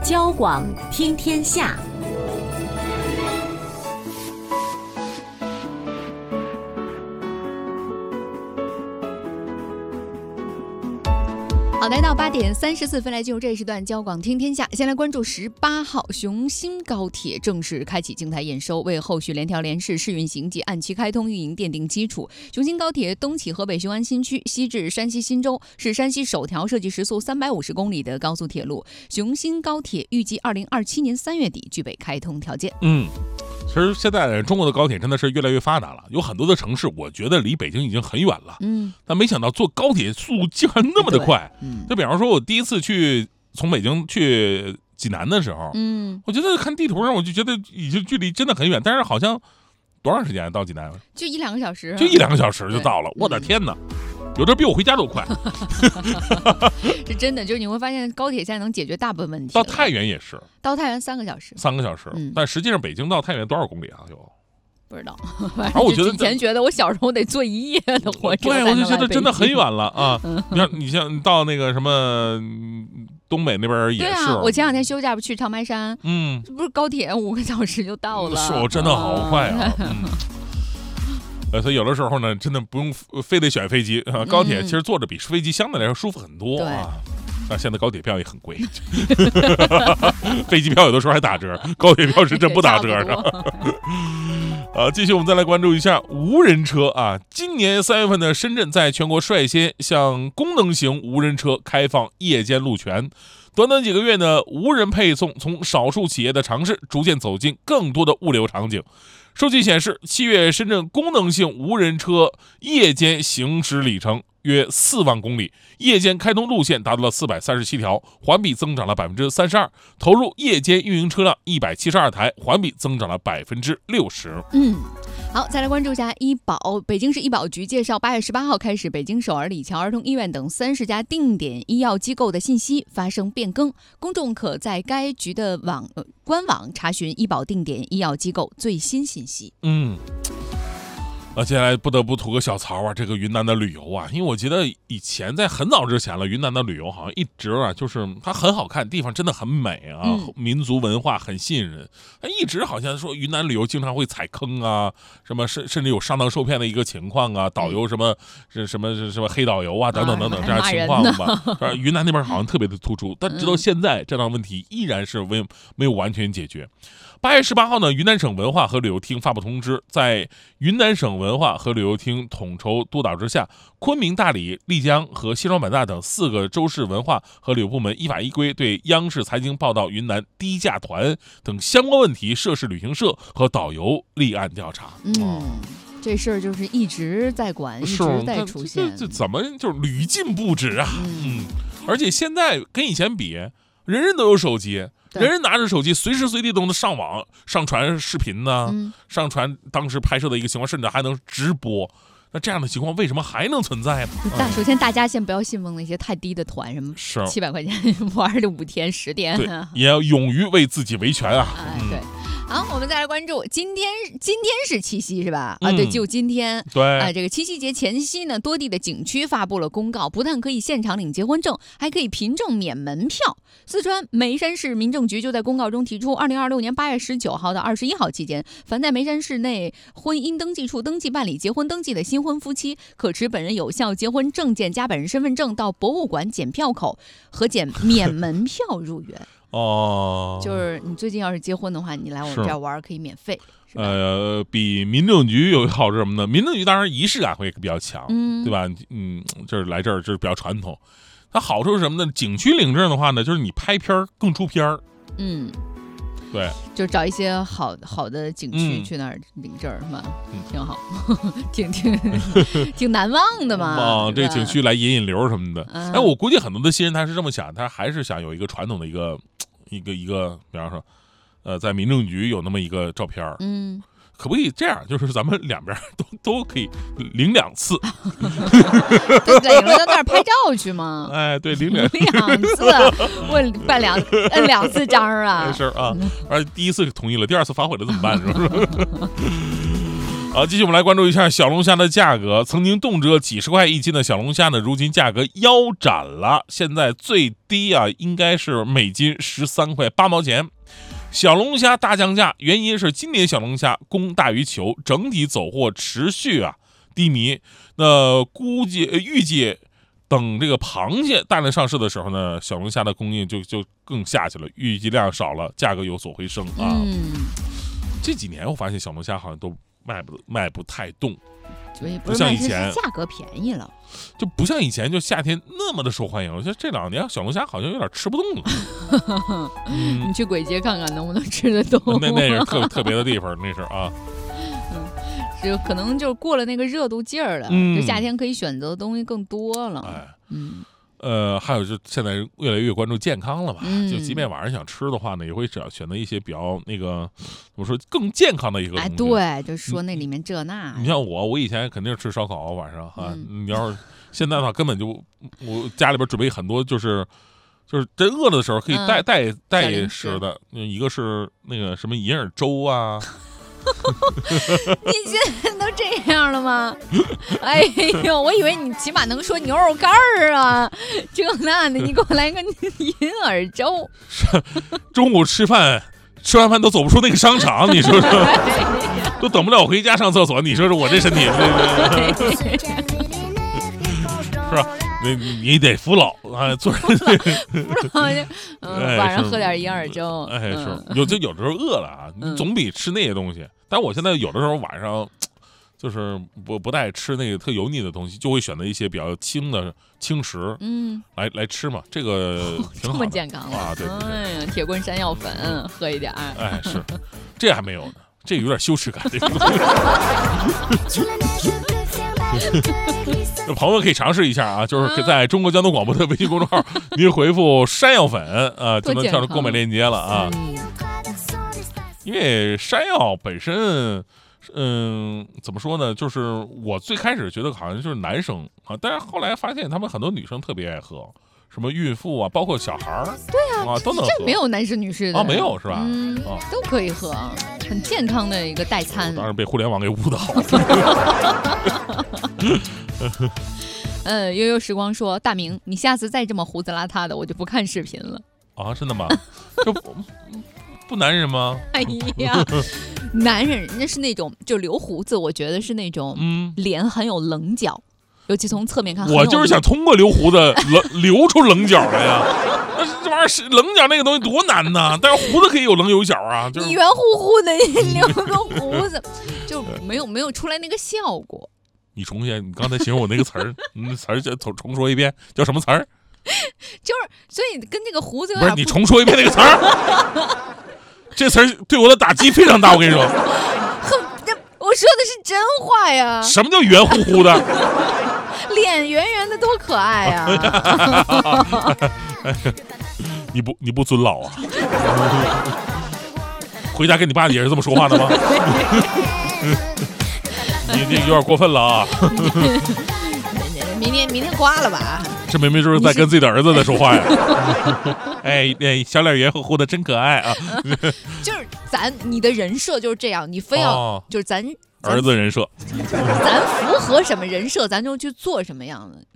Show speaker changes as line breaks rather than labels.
交广听天下。
好，来到8点34分，来进入这一时段交广听天下。先来关注18号，雄新高铁正式开启静态验收，为后续联调联试试运行及按期开通运营奠定基础。雄新高铁东起河北雄安新区，西至山西忻州，是山西首条设计时速350公里的高速铁路。雄新高铁预计2027年3月底具备开通条件。
其实现在中国的高铁真的是越来越发达了，有很多的城市我觉得离北京已经很远了，但没想到坐高铁速度竟然那么的快。就比方说我第一次从北京去济南的时候，我觉得看地图上我就觉得已经距离真的很远，但是好像多长时间到济南？
就1-2个小时，
就1-2个小时就到了。我的天哪！有的比我回家都快。
是真的，就是你会发现高铁现在能解决大部分问题。
到太原也是，
到太原3个小时。
3个小时，但实际上北京到太原多少公里啊？
不知道。
然后我觉得
以前觉得我小时候得坐1夜的火车，
对，我就觉得真的很远了啊！你像到那个什么东北那边也是。对
啊，我前2天休假不去长白山，这不是高铁5个小时就到了。
是，真的好快啊！所以有的时候呢，真的不用非得选飞机啊，高铁其实坐着比飞机相对来说舒服很多啊。但现在高铁票也很贵，飞机票有的时候还打折，高铁票是真不打折的。继续我们再来关注一下无人车啊。今年3月份呢，深圳在全国率先向功能型无人车开放夜间路权。短短几个月呢，无人配送从少数企业的尝试，逐渐走进更多的物流场景。数据显示，7月深圳功能性无人车夜间行驶里程约4万公里，夜间开通路线达到了437条，环比增长了32%，投入夜间运营车辆172台，环比增长了60%。
好，再来关注一下医保。北京市医保局介绍，8月18号开始，北京首尔李桥儿童医院等30家定点医药机构的信息发生变更，公众可在该局的官网查询医保定点医药机构最新信息。
接下来不得不吐个小槽啊，这个云南的旅游啊，因为我记得以前在很早之前了，云南的旅游好像一直啊，就是它很好看，地方真的很美啊，民族文化很吸引人，一直好像说云南旅游经常会踩坑啊，什么甚至有上当受骗的一个情况啊，导游什么黑导游啊等等等等这样情况吧，云南那边好像特别的突出，但直到现在这样问题依然是没有完全解决。8月18号呢，云南省文化和旅游厅发布通知，在云南省文化和旅游厅统筹督导之下，昆明、大理、丽江和西双版纳等4个州市文化和旅游部门依法依规对央视财经报道云南低价团等相关问题涉事旅行社和导游立案调查。
这事儿就是一直在管，一直在出现，
这怎么就是屡禁不止啊？而且现在跟以前比，人人都有手机。人人拿着手机，随时随地都能上网、上传视频呢，上传当时拍摄的一个情况，甚至还能直播。那这样的情况为什么还能存在呢？
首先，大家先不要信奉那些太低的团，什么700块钱玩的5天10天，
也要勇于为自己维权啊！
对。好，我们再来关注今天是七夕是吧？对，就今天。
对
这个七夕节前夕呢，多地的景区发布了公告，不但可以现场领结婚证，还可以凭证免门票。四川眉山市民政局就在公告中提出，2026年8月19号到21号期间，凡在眉山市内婚姻登记处登记办理结婚登记的新婚夫妻，可持本人有效结婚证件加本人身份证到博物馆检票口核检免门票入园。就是你最近要是结婚的话，你来我们这儿玩可以免费。
比民政局有好处什么呢？民政局当然仪式感会比较强，对吧？就是来这儿就是比较传统。它好处是什么呢？景区领证的话呢，就是你拍片更出片儿。对，
就找一些好的景区去那儿领证是吧？挺好，挺难忘的嘛。
这个景区来引流什么的。我估计很多的新人他是这么想，他还是想有一个传统的一个，比方说，在民政局有那么一个照片，可不可以这样？就是咱们两边都可以领2次，
对，领了到那儿拍照去吗？
对，领2
次，我办2次章啊。
没事啊，而第1次同意了，第2次反悔了怎么办？是不是？ 好，继续我们来关注一下小龙虾的价格。曾经动辄几十块一斤的小龙虾呢，如今价格腰斩了。现在最低啊，应该是每斤13块8毛钱。小龙虾大降价，原因是今年小龙虾供大于求，整体走货持续低迷。那预计等这个螃蟹大量上市的时候呢，小龙虾的供应就更下去了，预计量少了，价格有所回升啊。这几年我发现小龙虾好像都卖不太动，
不
像以前
价格便宜了，
就不像以前就夏天那么的受欢迎。我觉得这2年小龙虾好像有点吃不动了。
你去簋街看看能不能吃得动。
那是特别的地方，那是啊。
就可能就过了那个热度劲儿了，就夏天可以选择的东西更多了。
还有就现在越来越关注健康了吧？就即便晚上想吃的话呢，也会选择一些比较那个怎么说更健康的一个东西。
对，就说那里面这那。
你像我以前肯定是吃烧烤晚上你要是现在的话，根本就我家里边准备很多，就是真饿了的时候可以带食的，一个是那个什么银耳粥啊。
你现在都这样了吗？哎呦，我以为你起码能说牛肉干儿啊，这那的，你给我来个银耳粥。
中午吃完饭都走不出那个商场，你说说，都等不了我回家上厕所，你说说我这身体，是吧？你得服老啊，做人
晚上喝点银耳粥。
是有的时候饿了啊，你总比吃那些东西。但我现在有的时候晚上就是不太吃那个特油腻的东西，就会选择一些比较轻食，来吃嘛，这个挺好的，
这么健康
啊，对。
哎呀，铁棍山药粉喝一点。
是，这还没有呢，这个有点羞耻感。这个朋友可以尝试一下啊，就是在中国交通广播的微信公众号，您回复山药粉就能跳出购买链接了啊。因为山药本身，怎么说呢？就是我最开始觉得好像就是男生啊，但是后来发现他们很多女生特别爱喝，什么孕妇啊，包括小孩儿，
对啊，
都能喝。
这没有男士女士的
没有是吧？
都可以喝，很健康的一个代餐。
当然被互联网给误导
了。悠悠时光说，大明，你下次再这么胡子邋遢的，我就不看视频了。
啊，真的吗？这不男人吗？
哎呀，男人人家是那种就留胡子，我觉得是那种脸很有棱角，尤其从侧面看。
我就是想通过留胡子留出棱角来呀。这玩意儿是棱角那个东西多难呐！但是胡子可以有棱有角啊。
你圆乎乎的，你留个胡子就没有出来那个效果。
你重新，你刚才形容我那个词儿，词儿重说一遍，叫什么词儿？
就是所以跟这个胡子有
点不是你重说一遍那个词儿。这词儿对我的打击非常大，我跟你说。
我说的是真话呀。
什么叫圆乎乎的？
脸圆圆的多可爱呀！
你不尊老啊？回家跟你爸也是这么说话的吗？你这有点过分了啊！
明天刮了吧？
这明明就是在跟自己的儿子在说话呀！哎，小脸圆乎乎的，真可爱啊！
就是你的人设就是这样，你非要就是咱
儿子人设，
咱符合什么人设，咱就去做什么样的。